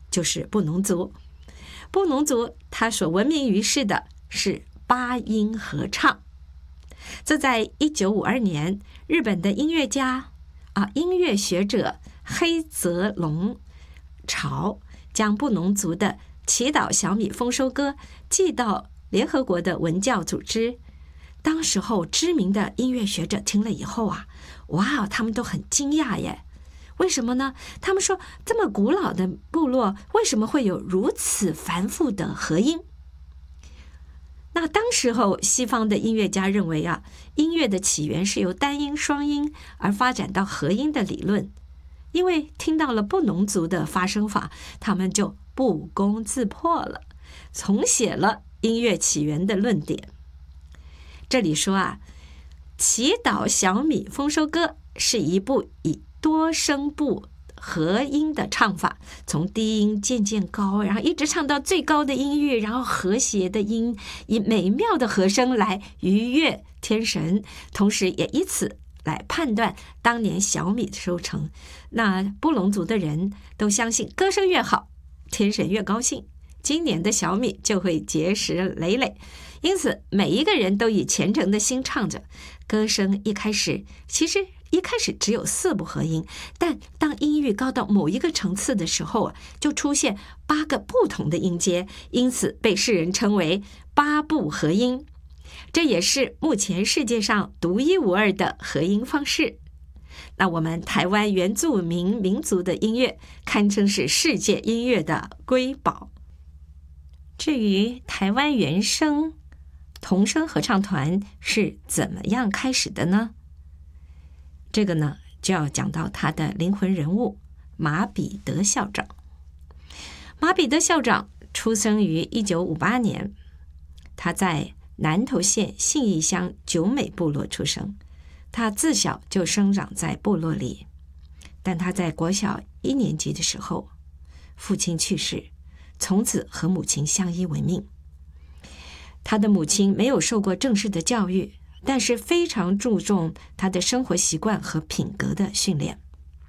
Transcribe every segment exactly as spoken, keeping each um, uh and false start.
就是布农族。布农族它所闻名于世的是八音合唱。这在一九五二年，日本的音乐家啊，音乐学者黑泽龙朝将布农族的祈祷小米丰收歌寄到联合国的文教组织。当时候知名的音乐学者听了以后啊，哇，他们都很惊讶耶。为什么呢？他们说，这么古老的部落为什么会有如此繁复的合音？那当时候西方的音乐家认为啊，音乐的起源是由单音双音而发展到合音的理论。因为听到了布农族的发声法，他们就不攻自破了，重写了音乐起源的论点。这里说啊，祈祷小米丰收歌是一部以多声部合音的唱法，从低音渐渐高，然后一直唱到最高的音域，然后和谐的音以美妙的和声来愉悦天神，同时也以此来判断当年小米的收成。那布农族的人都相信，歌声越好，天神越高兴，今年的小米就会结实累累。因此每一个人都以虔诚的心唱着。歌声一开始其实一开始只有四部合音，但当音域高到某一个层次的时候啊，就出现八个不同的音阶，因此被世人称为八部合音。这也是目前世界上独一无二的合音方式。那我们台湾原住民民族的音乐堪称是世界音乐的瑰宝。至于台湾原声童声合唱团是怎么样开始的呢？这个呢，就要讲到他的灵魂人物马彼得校长。马彼得校长出生于一九五八年，他在南投县信义乡九美部落出生。他自小就生长在部落里，但他在国小一年级的时候，父亲去世，从此和母亲相依为命。他的母亲没有受过正式的教育，但是非常注重他的生活习惯和品格的训练。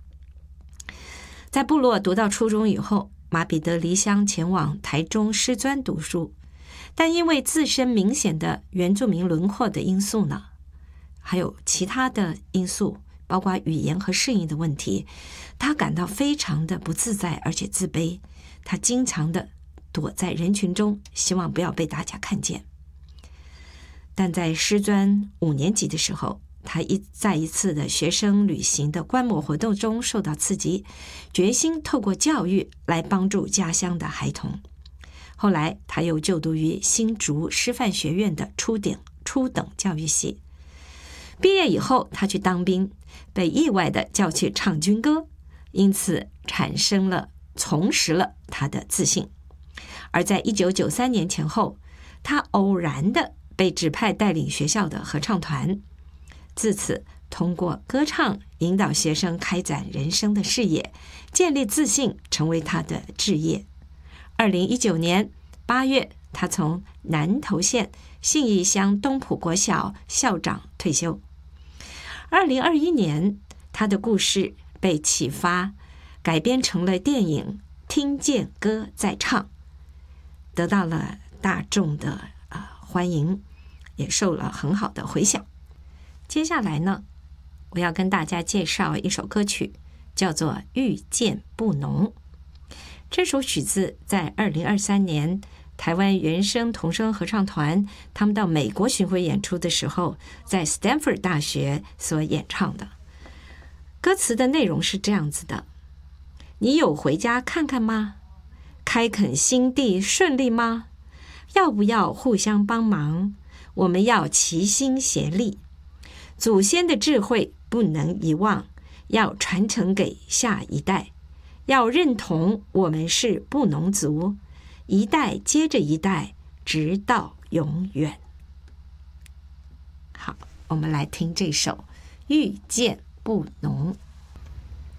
在部落读到初中以后，马彼得离乡前往台中师专读书，但因为自身明显的原住民轮廓的因素呢，还有其他的因素，包括语言和适应的问题，他感到非常的不自在，而且自卑。他经常的躲在人群中，希望不要被大家看见。但在师专五年级的时候，他一在一次的学生旅行的观摩活动中受到刺激，决心透过教育来帮助家乡的孩童。后来他又就读于新竹师范学院的初等初等教育系。毕业以后，他去当兵，被意外的叫去唱军歌，因此产生了重拾了他的自信。而在一九九三年前后，他偶然的被指派带领学校的合唱团，自此通过歌唱引导学生开展人生的事业，建立自信，成为他的志业。二零一九年八月，他从南投县信义乡东埔国小校长退休。二零二一年，他的故事被启发，改编成了电影《听见歌在唱》，得到了大众的、呃、欢迎，也受了很好的回响。接下来呢，我要跟大家介绍一首歌曲，叫做《遇见布农》。这首曲子在二零二三年台湾原声童声合唱团他们到美国巡回演出的时候，在 Stanford 大学所演唱的。歌词的内容是这样子的：你有回家看看吗？开垦新地顺利吗？要不要互相帮忙？我们要齐心协力，祖先的智慧不能遗忘，要传承给下一代，要认同我们是布农族，一代接着一代，直到永远。好，我们来听这首《遇见布农》。